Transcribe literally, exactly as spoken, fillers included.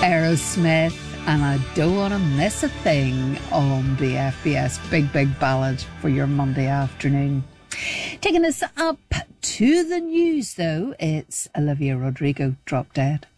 Aerosmith, and I don't want to miss a thing on the F B S Big Big Ballad for your Monday afternoon. Taking us up to the news, though, it's Olivia Rodrigo, Drop Dead.